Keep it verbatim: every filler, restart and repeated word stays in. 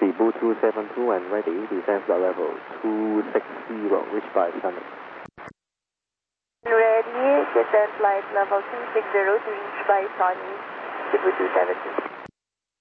Cebu two seven two and ready, descend flight level two sixty, reach by Sunny. Ready, descend flight level two sixty to reach by Sunny, Cebu two seven two.